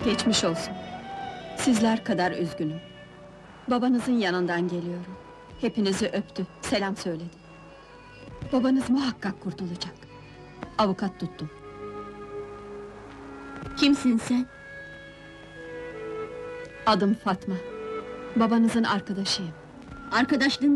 Geçmiş olsun. Sizler kadar üzgünüm. Babanızın yanından geliyorum. Hepinizi öptü, selam söyledi. Babanız muhakkak kurtulacak. Avukat tuttum. Kimsin sen? Adım Fatma. Babanızın arkadaşıyım. Arkadaşlığın